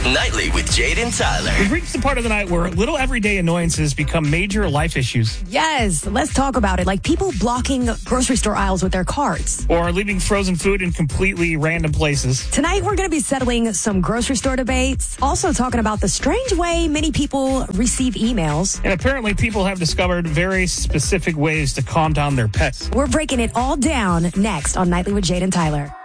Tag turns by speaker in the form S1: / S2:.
S1: Nightly with Jade and Tyler.
S2: We've reached the part of the night where little everyday annoyances become major life issues.
S3: Yes, let's talk about it. Like people blocking grocery store aisles with their carts.
S2: Or leaving frozen food in completely random places.
S3: Tonight, we're going to be settling some grocery store debates. Also talking about the strange way many people receive emails.
S2: And apparently people have discovered very specific ways to calm down their pets.
S3: We're breaking it all down next on Nightly with Jade and Tyler.